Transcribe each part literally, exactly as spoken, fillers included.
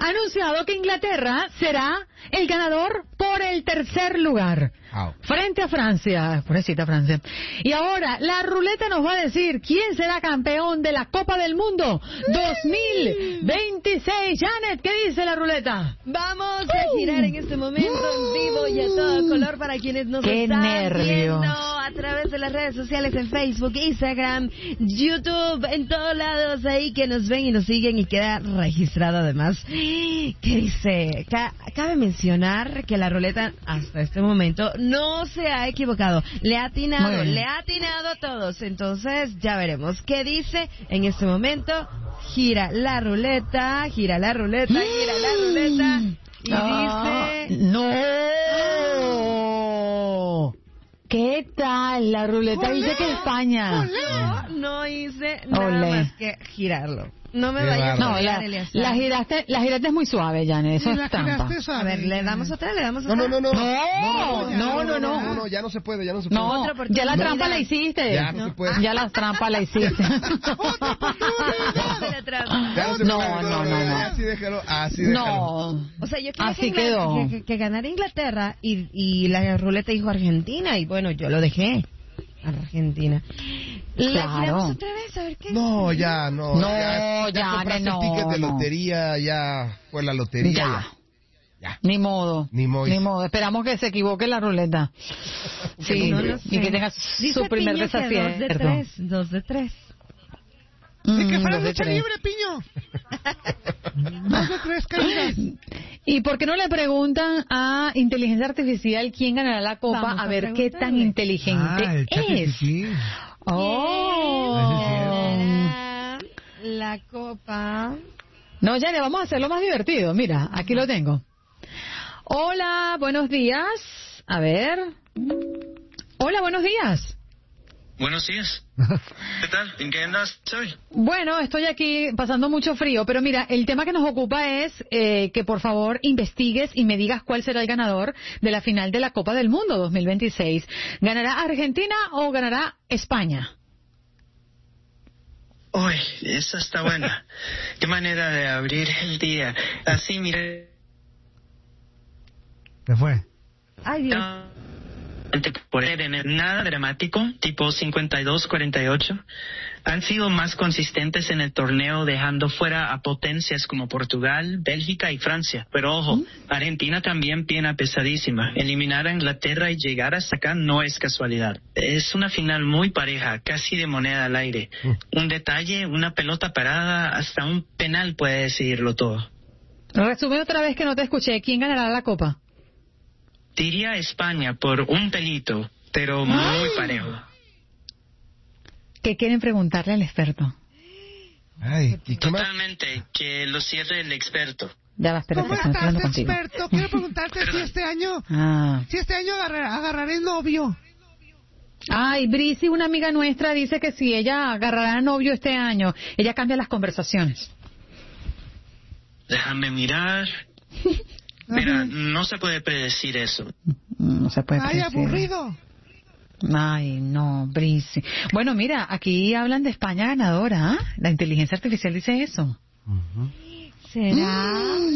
ha anunciado que Inglaterra será el ganador por el tercer lugar. Oh. Frente a Francia. Pobrecita Francia. Y ahora, la ruleta nos va a decir quién será campeón de la Copa del Mundo dos mil veintiséis. Janet, ¿qué dice la ruleta? Vamos a girar en este momento en vivo y a todo color para quienes nos ¡Qué están nervios! viendo a través de las redes sociales en Facebook, Instagram, YouTube, en todos lados ahí que nos ven y nos siguen y queda registrado además. ¿Qué dice? Ca- cabe mencionar que la ruleta hasta este momento no se ha equivocado. Le ha atinado, le ha atinado a todos. Entonces ya veremos qué dice en este momento. Gira la ruleta, gira la ruleta, gira la ruleta. Y Ah, dice... ¡No! ¿Qué tal? La ruleta Olé, dice que España. No, no hice nada Olé. más que girarlo. No me Qué vayas a bárbaro. No, pegar, la, Eleazar. la giraste, la giraste es muy suave, Janet. Eso Y es la trampa. giraste suave. A ver, ¿le damos otra? ¿Le damos No, otra? no, no, no. No, No, no, no, no, no, ya no se puede, ya no se puede. No, Otra oportunidad. ya la trampa la hiciste. Ya no se puede. Ya la trampa la hiciste. Dame la trampa. Ya no se No, puede. no, no, no. Así déjalo, así déjalo. No. O sea, yo quería Así que, Ingl- quedó. que, que- que ganara Inglaterra y, y la ruleta dijo Argentina y bueno, yo lo dejé. Argentina. ¿La Claro. giramos otra vez? A ver qué. No, ya, no. No, ya, ya, compraste no, el ticket de no. lotería, ya fue la lotería. Ya. Ya. Ya. Ni modo. Ni modo. Ni modo. Esperamos que se equivoque la ruleta. Sí. No lo sé. Y que tenga Dice su primer Piño que dos de desacierto. tres. Dos de tres. Ni que Mm, fuera dos de lucha tres. libre, Piño. Dos de tres caídas. ¿Y por qué no le preguntan a inteligencia artificial quién ganará la copa? Vamos a a ver qué tan preguntarle. inteligente Ah, el chat es. sí. Oh. Ganará la copa. No, ya le vamos a hacerlo más divertido. Mira, aquí lo tengo. Hola, buenos días. A ver. Hola, buenos días. Buenos días. ¿Qué tal? ¿En qué andas hoy? Bueno, estoy aquí pasando mucho frío, pero mira, el tema que nos ocupa es eh, que por favor investigues y me digas cuál será el ganador de la final de la Copa del Mundo dos mil veintiséis. ¿Ganará Argentina o ganará España? Uy, esa está buena. Qué manera de abrir el día. Así, mire. Se fue. Ay, Dios. Por en nada dramático, tipo cincuenta y dos cuarenta y ocho, han sido más consistentes en el torneo, dejando fuera a potencias como Portugal, Bélgica y Francia. Pero ojo, Argentina también viene pesadísima. Eliminar a Inglaterra y llegar hasta acá no es casualidad. Es una final muy pareja, casi de moneda al aire. Un detalle, una pelota parada, hasta un penal puede decidirlo todo. Resume otra vez que no te escuché. ¿Quién ganará la Copa? Diría España por un pelito, pero muy parejo. ¿Qué quieren preguntarle al experto? Ay, ¿y qué más? Totalmente, que lo cierre el experto. Ya va, espérate, ¿Cómo estoy hablando estás, contigo. experto? Quiero preguntarte si este año, Ah. si este año agarrar- agarraré novio. Ay, Brisi, una amiga nuestra, dice que si ella agarrará novio este año, ella cambia las conversaciones. Déjame mirar. Mira, no se puede predecir eso. No se puede Ay, predecir. aburrido. Ay, no, Brisi. Bueno, mira, aquí hablan de España ganadora, ¿ah? La inteligencia artificial dice eso. ¿Será?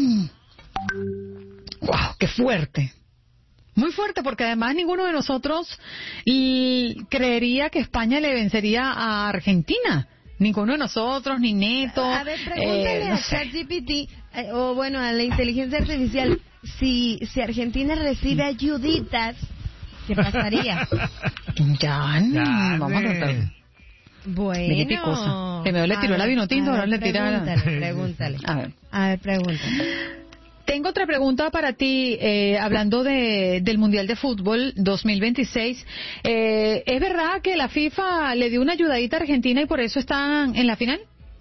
¡Wow! ¡Qué fuerte! Muy fuerte, porque además ninguno de nosotros y, creería que España le vencería a Argentina. Ninguno de nosotros, ni Neto. A ver, pregúntale eh, no a sé. ChatGPT, eh, o bueno, a la inteligencia artificial, si, si Argentina recibe ayuditas, ¿qué pasaría? Ya, no, vamos a tratar. Bueno. Mire qué cosa. Primero le A tiró el ver, vino tinto, a ahora ver, le tira la- Pregúntale, pregúntale. A ver. A ver, pregúntale. Tengo otra pregunta para ti, eh, hablando de, del Mundial de Fútbol dos mil veintiséis. Eh, ¿Es verdad que la FIFA le dio una ayudadita a Argentina y por eso están en la final?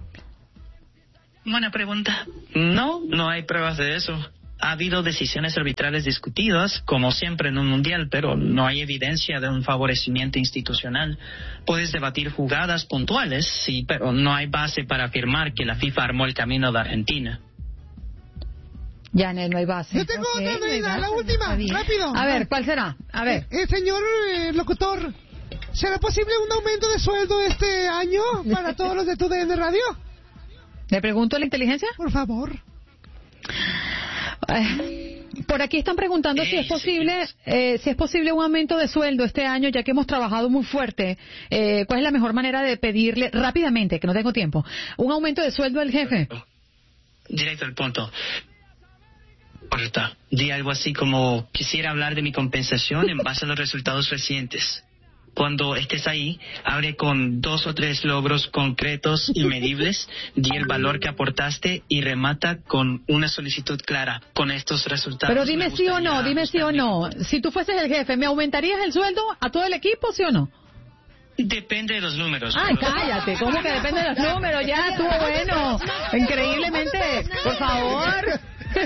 Buena pregunta. No, no hay pruebas de eso. Ha habido decisiones arbitrales discutidas, como siempre en un mundial, pero no hay evidencia de un favorecimiento institucional. Puedes debatir jugadas puntuales, sí, pero no hay base para afirmar que la FIFA armó el camino de Argentina. Ya, Nel, no hay base. Yo tengo Ok, otra, no hay Andreina, base, la está última, bien. rápido. A ver, ¿cuál será? A ver. Eh, señor eh, locutor, ¿será posible un aumento de sueldo este año para todos los de tu D N Radio? ¿Le pregunto a la inteligencia? Por favor. Eh, Por aquí están preguntando si es posible, eh, si es posible un aumento de sueldo este año, ya que hemos trabajado muy fuerte. Eh, ¿Cuál es la mejor manera de pedirle rápidamente, que no tengo tiempo, un aumento de sueldo al jefe? Directo al punto. Corta. Di algo así como: quisiera hablar de mi compensación en base a los resultados recientes. Cuando estés ahí, abre con dos o tres logros concretos y medibles, di el valor que aportaste y remata con una solicitud clara con estos resultados. Pero dime sí o no, dime sí o no. Si tú fueses el jefe, ¿me aumentarías el sueldo a todo el equipo, sí o no? Depende de los números. Ay, cállate, ¿cómo que depende de los números? Ya estuvo bueno. Increíblemente, por favor.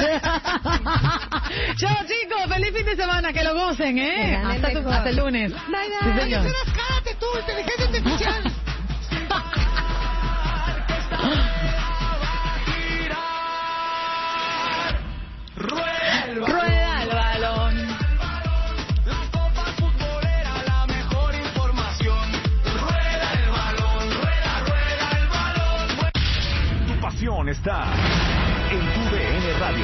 Chao, chicos, feliz fin de semana, que lo gocen, ¿eh? Hasta, tu, hasta el lunes. Bye, bye. Sí, cállate tú, inteligencia artificial. Rueda el balón. Rueda el balón. La Copa Futbolera, la mejor información. Rueda el balón, rueda, rueda el balón. Tu pasión está en tu D N Radio.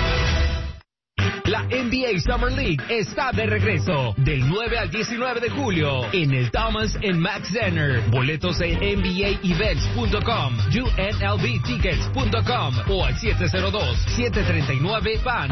La N B A Summer League está de regreso del nueve al diecinueve de julio en el Thomas and Mack Center. Boletos en N B A events punto com, U N L V tickets punto com o al siete cero dos, siete tres nueve, fans.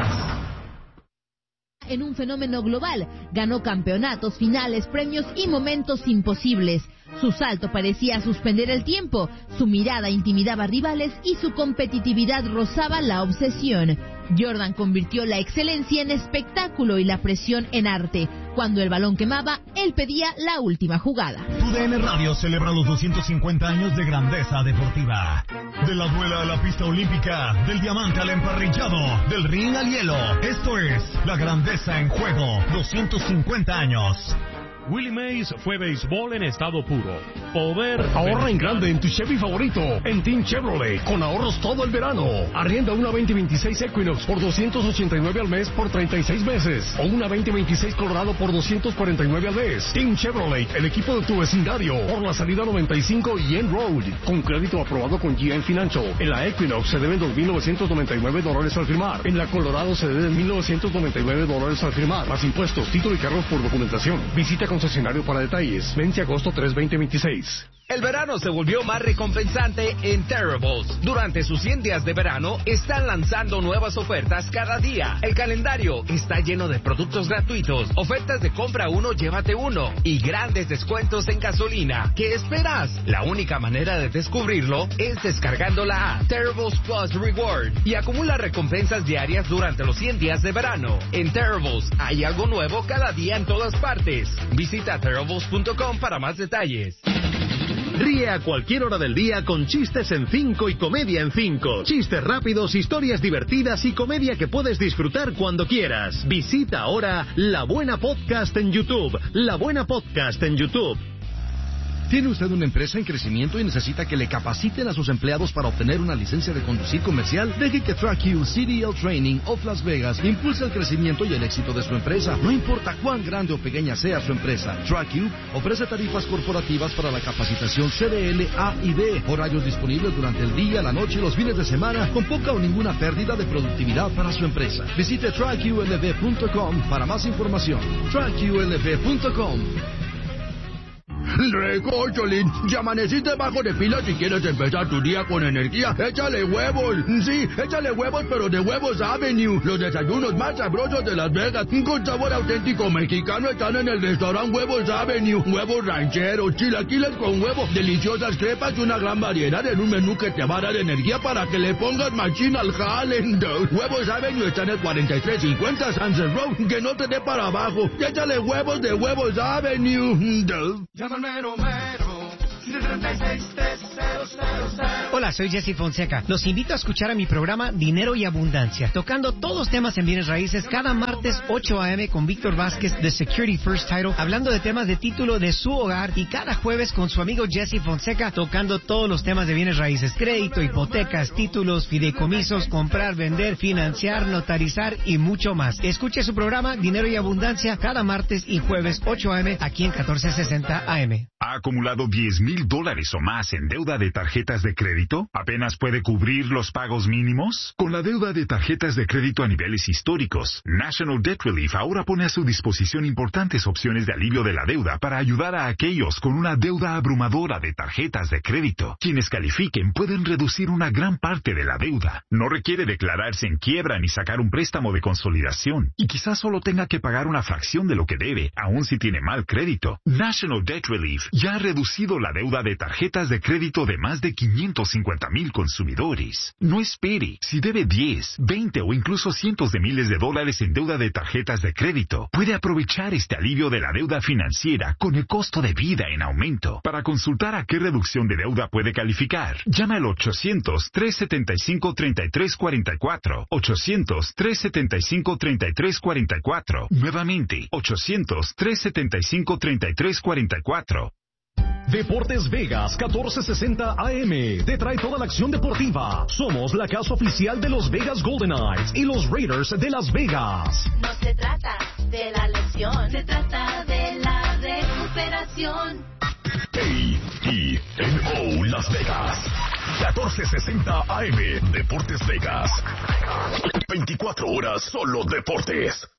En un fenómeno global, ganó campeonatos, finales, premios y momentos imposibles. Su salto parecía suspender el tiempo, su mirada intimidaba rivales y su competitividad rozaba la obsesión. Jordan convirtió la excelencia en espectáculo y la presión en arte. Cuando el balón quemaba, él pedía la última jugada. Tu D N Radio celebra los doscientos cincuenta años de grandeza deportiva. De la duela a la pista olímpica, del diamante al emparrillado, del ring al hielo. Esto es la grandeza en juego, doscientos cincuenta años. Willie Mays fue béisbol en estado puro. Poder. Ahorra en grande en tu Chevy favorito, en Team Chevrolet, con ahorros todo el verano. Arrienda una veinte veintiséis Equinox por doscientos ochenta y nueve al mes por treinta y seis meses. O una veinte veintiséis Colorado por doscientos cuarenta y nueve al mes. Team Chevrolet, el equipo de tu vecindario, por la salida noventa y cinco y N Road. Con crédito aprobado con G M Financial. En la Equinox se deben dos mil novecientos noventa y nueve dólares al firmar. En la Colorado se deben mil novecientos noventa y nueve dólares al firmar. Más impuestos, título y cargos por documentación. Visita concesionario para detalles. Vence agosto tres, veinte veintiséis. El verano se volvió más recompensante en Terribles. Durante sus cien días de verano, están lanzando nuevas ofertas cada día. El calendario está lleno de productos gratuitos, ofertas de compra uno, llévate uno, y grandes descuentos en gasolina. ¿Qué esperas? La única manera de descubrirlo es descargando la app Terribles Plus Reward y acumula recompensas diarias durante los cien días de verano. En Terribles hay algo nuevo cada día en todas partes. Visita terribles punto com para más detalles. Ríe a cualquier hora del día con chistes en cinco y comedia en cinco. Chistes rápidos, historias divertidas y comedia que puedes disfrutar cuando quieras. Visita ahora La Buena Podcast en YouTube. La Buena Podcast en YouTube. ¿Tiene usted una empresa en crecimiento y necesita que le capaciten a sus empleados para obtener una licencia de conducir comercial? Deje que TrackU, C D L Training of Las Vegas impulse el crecimiento y el éxito de su empresa. No importa cuán grande o pequeña sea su empresa, TrackU ofrece tarifas corporativas para la capacitación C D L, A y B. Horarios disponibles durante el día, la noche y los fines de semana con poca o ninguna pérdida de productividad para su empresa. Visite track U L V punto com para más información. track U L V punto com. Recócholín, ya amaneciste bajo de pila si quieres empezar tu día con energía. Échale huevos, sí, échale huevos, pero de Huevos Avenue. Los desayunos más sabrosos de Las Vegas, con sabor auténtico mexicano, están en el restaurante Huevos Avenue. Huevos rancheros, chilaquiles con huevo, deliciosas crepas y una gran variedad en un menú que te va a dar energía para que le pongas machina al jale. Huevos Avenue está en el cuarenta y tres cincuenta Sunset Road, que no te dé para abajo. Échale huevos de Huevos Avenue. Llámame Romero. Hola, soy Jesse Fonseca. Los invito a escuchar a mi programa Dinero y Abundancia, tocando todos los temas en bienes raíces cada martes ocho a eme con Víctor Vázquez de Security First Title, hablando de temas de título de su hogar, y cada jueves con su amigo Jesse Fonseca tocando todos los temas de bienes raíces: crédito, hipotecas, títulos, fideicomisos, comprar, vender, financiar, notarizar y mucho más. Escuche su programa Dinero y Abundancia cada martes y jueves ocho a eme aquí en catorce sesenta A M. ¿Ha acumulado diez mil dólares o más en deuda de tarjetas de crédito? crédito? ¿Apenas puede cubrir los pagos mínimos? Con la deuda de tarjetas de crédito a niveles históricos, National Debt Relief ahora pone a su disposición importantes opciones de alivio de la deuda para ayudar a aquellos con una deuda abrumadora de tarjetas de crédito. Quienes califiquen pueden reducir una gran parte de la deuda. No requiere declararse en quiebra ni sacar un préstamo de consolidación. Y quizás solo tenga que pagar una fracción de lo que debe, aun si tiene mal crédito. National Debt Relief ya ha reducido la deuda de tarjetas de crédito de más de quinientos cincuenta mil consumidores. No espere. Si debe diez, veinte o incluso cientos de miles de dólares en deuda de tarjetas de crédito, puede aprovechar este alivio de la deuda financiera con el costo de vida en aumento. Para consultar a qué reducción de deuda puede calificar, llama al ochocientos, trescientos setenta y cinco, treinta y tres cuarenta y cuatro. ochocientos, trescientos setenta y cinco, treinta y tres cuarenta y cuatro. Nuevamente, ochocientos, trescientos setenta y cinco, treinta y tres cuarenta y cuatro. Deportes Vegas catorce sesenta A M te trae toda la acción deportiva. Somos la casa oficial de los Vegas Golden Knights y los Raiders de Las Vegas. No se trata de la lesión, se trata de la recuperación. A E N O Las Vegas. catorce sesenta A M Deportes Vegas. veinticuatro horas solo deportes.